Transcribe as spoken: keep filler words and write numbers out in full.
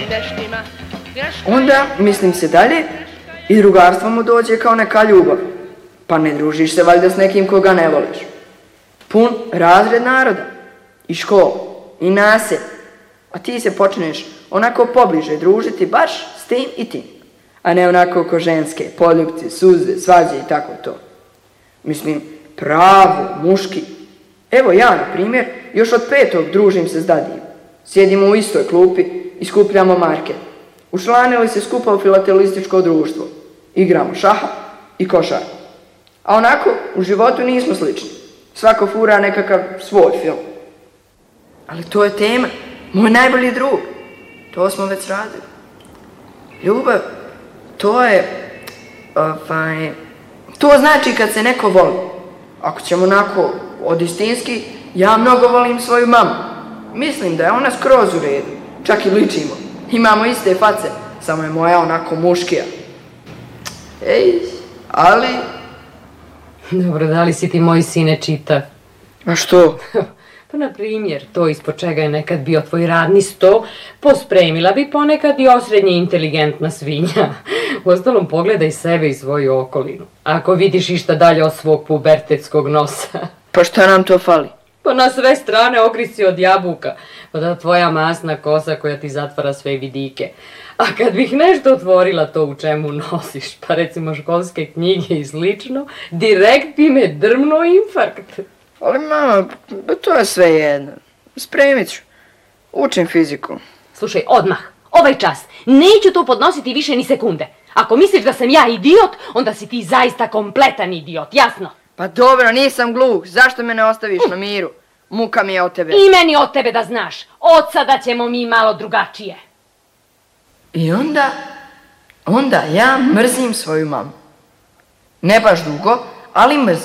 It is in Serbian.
Onda, mislim se dalje, i drugarstvo mu dođe kao neka ljubav. Pa ne družiš se valjda s nekim koga ne voliš. Pun razred naroda, i škola, i naselje. A ti se počneš onako pobliže družiti baš s tim i tim. A ne onako ko ženske, poljupci, suze, svađe i tako to. Mislim, pravo, muški. Evo ja, na primjer, još od petog družim se s dadijem. Sjedimo u istoj klupi i skupljamo marke. Učlanili se skupa u filatelističko društvo. Igramo šaha i košarku. A onako, u životu nismo slični. Svako fura nekakav svoj film. Ali to je tema. Moj najbolji drug. To smo već radili. Ljubav, to je... Ovaj, to znači kad se neko voli. Ako ćemo onako od istinski, ja mnogo volim svoju mamu. Mislim da je ona skroz u redu. Čak i ličimo. Imamo iste face, samo je moja onako muškija. Ej, ali... Dobro, da li si ti, moj sine, čitav? A što? Pa, na primjer, to ispod čega je nekad bio tvoj radni sto, pospremila bi ponekad i osrednje inteligentna svinja. Uostalom, pogledaj sebe i svoju okolinu. Ako vidiš išta dalje od svog pubertetskog nosa. Pa šta nam to fali? Pa na sve strane ogrisi od jabuka. Pa da tvoja masna kosa koja ti zatvara sve vidike. A kad bih nešto otvorila to u čemu nosiš, pa recimo školske knjige i slično, direkt bi me drmno infarkt. Ali mama, to je sve jedno. Spremit ću. Učim fiziku. Slušaj, odmah, ovaj čas, neću to podnositi više ni sekunde. Ako misliš da sam ja idiot, onda si ti zaista kompletan idiot, jasno? Pa dobro, nisam gluh. Zašto me ne ostaviš na miru? Muka mi je od tebe. I meni od tebe da znaš. Od sada ćemo mi malo drugačije. I onda, onda ja mrzim svoju mamu. Ne baš dugo, ali mrzim.